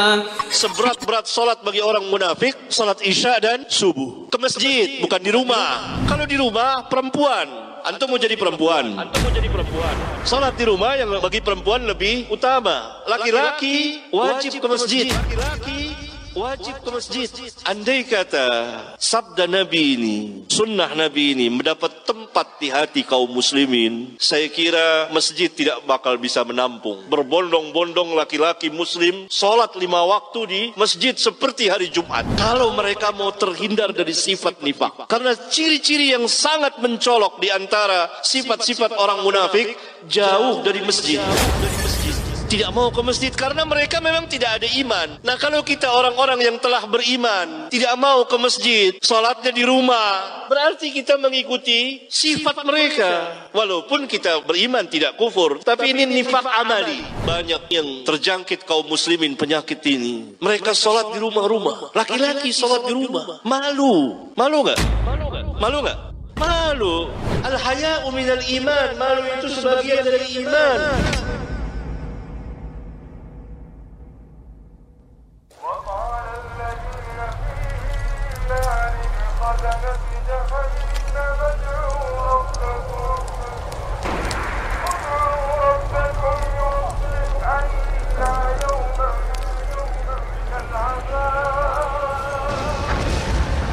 Seberat-berat solat bagi orang munafik, solat isya dan subuh. Ke masjid, bukan di rumah. Kalau di rumah, perempuan. Antum mau jadi perempuan. Salat di rumah yang bagi perempuan lebih utama. Laki-laki wajib ke masjid. Andai kata sabda Nabi ini, sunnah Nabi ini mendapat tempat di hati kaum muslimin, saya kira masjid tidak bakal bisa menampung. Berbondong-bondong laki-laki muslim salat 5 waktu di masjid seperti hari Jumat. Kalau mereka mau terhindar dari sifat nifak, karena ciri-ciri yang sangat mencolok di antara sifat-sifat orang munafik, jauh dari masjid. Tidak mau ke masjid karena mereka memang tidak ada iman. Nah, kalau kita orang-orang yang telah beriman tidak mau ke masjid, salatnya di rumah, berarti kita mengikuti sifat mereka. Walaupun kita beriman tidak kufur, tapi ini nifak amali. Banyak yang terjangkit kaum muslimin penyakit ini. Mereka salat di rumah-rumah. Laki-laki salat di rumah. Malu nggak? Malu. Al-haya'u minal iman. Malu itu sebagian dari iman.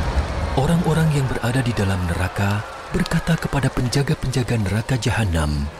Orang-orang yang berada di dalam neraka berkata kepada penjaga-penjaga neraka Jahanam,